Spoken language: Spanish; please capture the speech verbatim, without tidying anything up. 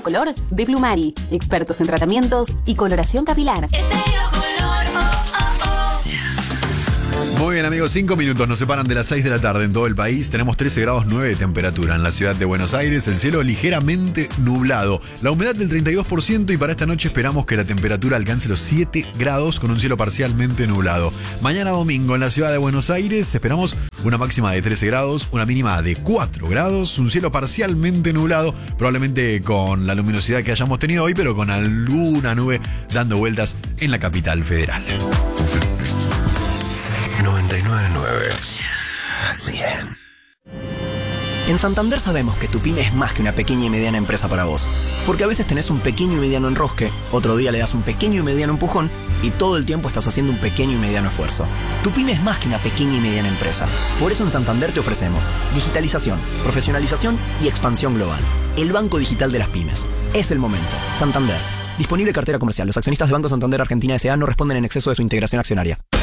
Color de Plumari, expertos en tratamientos y coloración capilar. Estéreo Color, oh, oh, oh. Muy bien, amigos, cinco minutos nos separan de las seis de la tarde en todo el país. Tenemos trece grados nueve de temperatura en la ciudad de Buenos Aires. El cielo ligeramente nublado. La humedad del treinta y dos por ciento y para esta noche esperamos que la temperatura alcance los siete grados con un cielo parcialmente nublado. Mañana domingo en la ciudad de Buenos Aires esperamos una máxima de trece grados, una mínima de cuatro grados, un cielo parcialmente nublado, probablemente con la luminosidad que hayamos tenido hoy, pero con alguna nube dando vueltas en la capital federal. noventa y nueve punto nueve. cien. En Santander sabemos que tu pyme es más que una pequeña y mediana empresa para vos. Porque a veces tenés un pequeño y mediano enrosque, otro día le das un pequeño y mediano empujón y todo el tiempo estás haciendo un pequeño y mediano esfuerzo. Tu pyme es más que una pequeña y mediana empresa. Por eso en Santander te ofrecemos digitalización, profesionalización y expansión global. El banco digital de las pymes. Es el momento. Santander. Disponible cartera comercial. Los accionistas de Banco Santander Argentina S A no responden en exceso de su integración accionaria.